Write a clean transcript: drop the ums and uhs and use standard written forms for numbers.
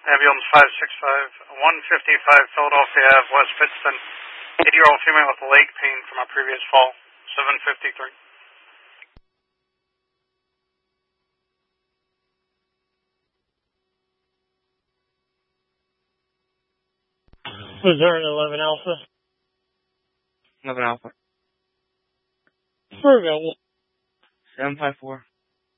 Ambulance 565, 155 Philadelphia Ave, West Pittston. 80-year-old female with leg pain from a previous fall. 753. Was there an 11 Alpha? 11 Alpha. We're available. 754.